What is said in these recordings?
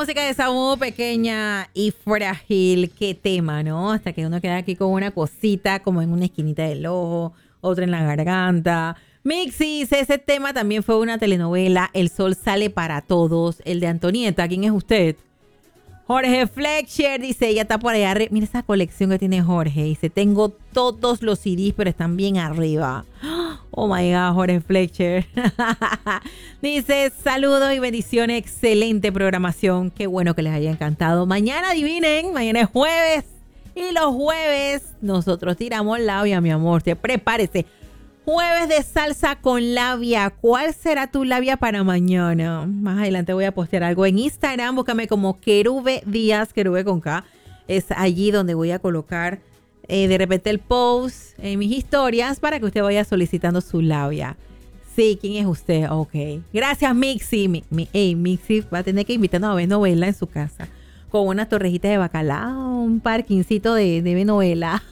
música de Samu, pequeña y frágil. Qué tema, ¿no? Hasta que uno queda aquí con una cosita como en una esquinita del ojo, otra en la garganta. Mixis, ese tema también fue una telenovela. El sol sale para todos. El de Antonieta. ¿Quién es usted? Jorge Fletcher dice, ella está por allá. Mira esa colección que tiene Jorge. Dice, tengo todos los CDs, pero están bien arriba. Oh my God, Jorge Fletcher. Dice, saludos y bendiciones. Excelente programación. Qué bueno que les haya encantado. Mañana adivinen, mañana es jueves. Y los jueves nosotros tiramos labia, mi amor. Prepárese. Jueves de salsa con labia. ¿Cuál será tu labia para mañana? Más adelante voy a postear algo en Instagram. Búscame como Querube Díaz, Querube con K. Es allí donde voy a colocar de repente el post en mis historias para que usted vaya solicitando su labia. Sí, ¿quién es usted? Ok. Gracias, Mixi. Mixi va a tener que invitarnos a ver novela en su casa. Con unas torrejitas de bacalao, un parquincito de ver novela.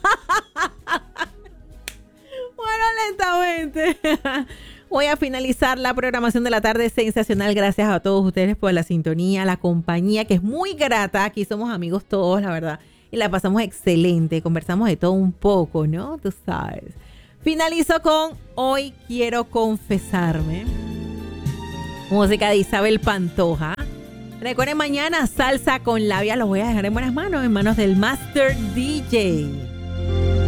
Bueno, lentamente voy a finalizar la programación de la tarde sensacional. Gracias a todos ustedes por la sintonía, la compañía, que es muy grata. Aquí somos amigos todos, la verdad. Y la pasamos excelente. Conversamos de todo un poco, ¿no? Tú sabes. Finalizo con Hoy Quiero Confesarme. Música de Isabel Pantoja. Recuerden, mañana salsa con labia. Los voy a dejar en buenas manos, en manos del Master DJ.